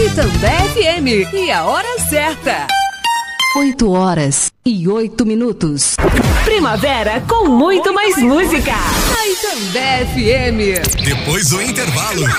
Itambé FM. E a hora certa. 8h08. Primavera com muito mais música. A Itambé FM. Depois do intervalo,